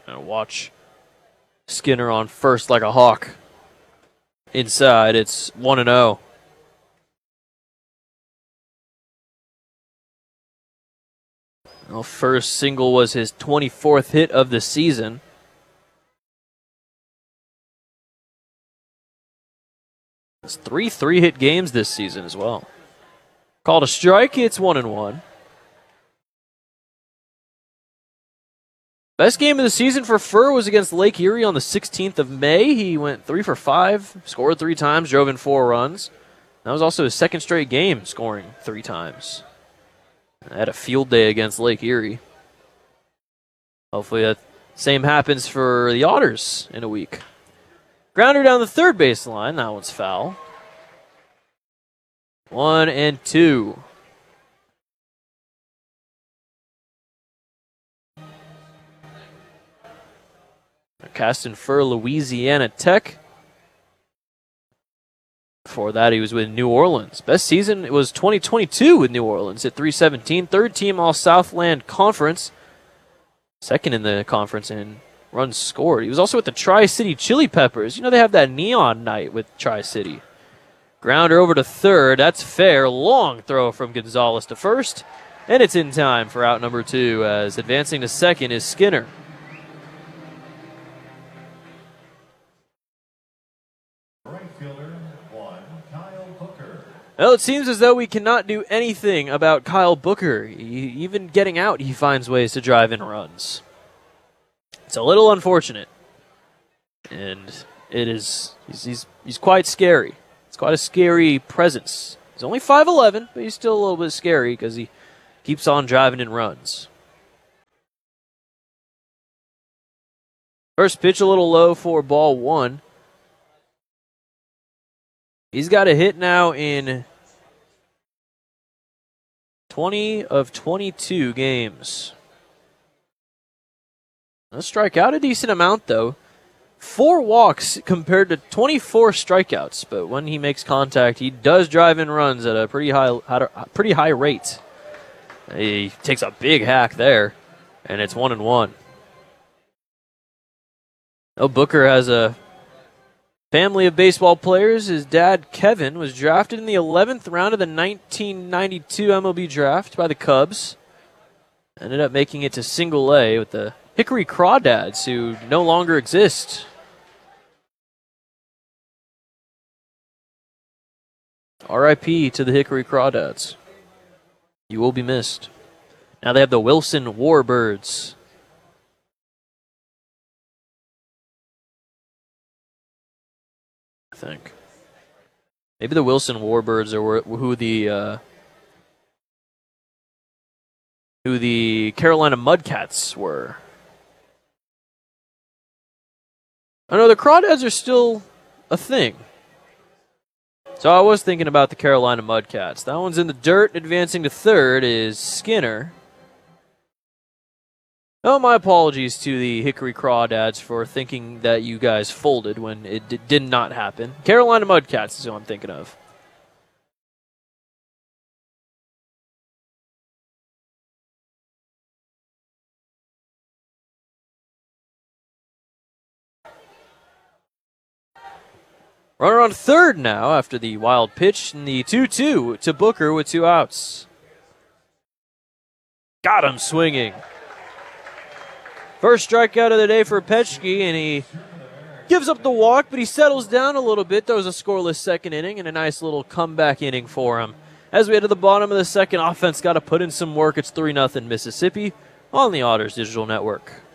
And watch Skinner on first like a hawk. Inside, it's 1-0. Well, first single was his 24th hit of the season. It's 3 3-hit games this season as well. Called a strike, it's 1-1. Best game of the season for Furr was against Lake Erie on the 16th of May. He went 3 for 5, scored 3 times, drove in 4 runs. That was also his second straight game scoring 3 times. Had a field day against Lake Erie. Hopefully that same happens for the Otters in a week. Grounder down the third baseline. That one's foul. 1-2. Caston Furr, Louisiana Tech. Before that, he was with New Orleans. Best season it was 2022 with New Orleans at .317. Third team All-Southland Conference. Second in the conference in runs scored. He was also with the Tri-City Chili Peppers. You know they have that neon night with Tri-City. Grounder over to third. That's fair. Long throw from Gonzalez to first. And it's in time for out number 2 as advancing to second is Skinner. Well, it seems as though we cannot do anything about Kyle Booker. Even getting out, he finds ways to drive in runs. It's a little unfortunate. And it is he's quite scary. It's quite a scary presence. He's only 5'11", but he's still a little bit scary because he keeps on driving in runs. First pitch a little low for ball 1. He's got a hit now in 20 of 22 games. He'll strike out a decent amount, though. 4 walks compared to 24 strikeouts, but when he makes contact, he does drive in runs at a pretty high rate. He takes a big hack there, and it's 1-1. Oh, Booker has a family of baseball players. His dad, Kevin, was drafted in the 11th round of the 1992 MLB draft by the Cubs. Ended up making it to Single A with the Hickory Crawdads, who no longer exist. R.I.P. to the Hickory Crawdads. You will be missed. Now they have the Wilson Warbirds. I think. Maybe the Wilson Warbirds are who the Carolina Mudcats were. I know the Crawdads are still a thing. So I was thinking about the Carolina Mudcats. That one's in the dirt. Advancing to third is Skinner. Oh, my apologies to the Hickory Crawdads for thinking that you guys folded when it did not happen. Carolina Mudcats is who I'm thinking of. Runner on third now after the wild pitch and the 2-2 to Booker with 2 outs. Got him swinging. First strikeout of the day for Petschke, and he gives up the walk, but he settles down a little bit. There was a scoreless second inning and a nice little comeback inning for him. As we head to the bottom of the second, offense got to put in some work. It's 3-0 Mississippi on the Otters Digital Network.